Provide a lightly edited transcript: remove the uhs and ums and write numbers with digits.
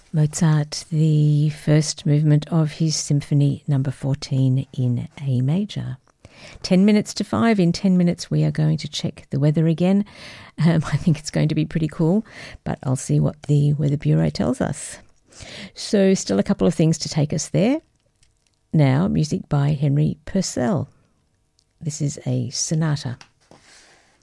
Mozart, the first movement of his Symphony number 14 in A major. 10 minutes to 5. In 10 minutes we are going to check the weather again. I think it's going to be pretty cool, but I'll see what the Weather Bureau tells us. So still a couple of things to take us there. Now, music by Henry Purcell. This is a sonata.